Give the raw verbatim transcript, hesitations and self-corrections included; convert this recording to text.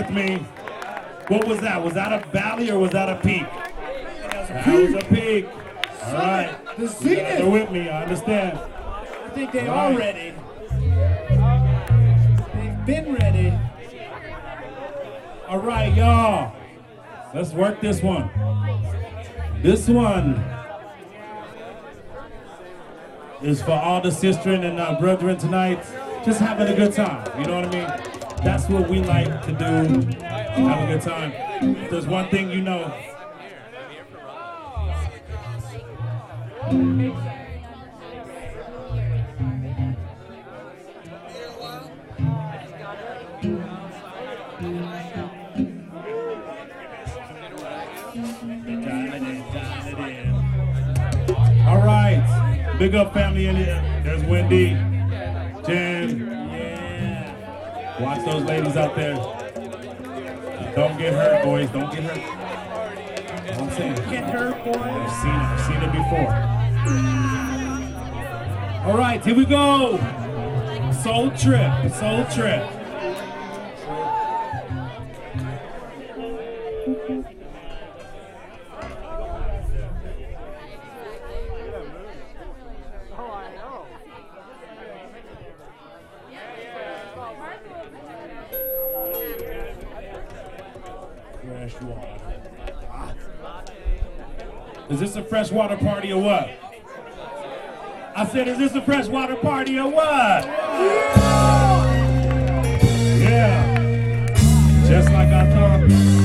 with me. What was that? Was that a valley or was that a peak? That was a peak. All right. The Zenith. They're with me. I understand. I think they All are right. ready. They've been ready. All right, y'all. Let's work this one. This one is for all the sistren and uh, brethren tonight. Just having a good time. You know what I mean? That's what we like to do. Have a good time. If there's one thing you know. All right. Big up family in here. There's Wendy, Jen. Yeah. Watch those ladies out there. Don't get hurt, boys. Don't get hurt. I'm saying. Get hurt, boy. I've seen it. I've seen it before. All right, here we go. Soul Trip. Soul Trip. Fresh water. Is this a freshwater party or what? I said, is this a freshwater party or what? Yeah. Just like I thought.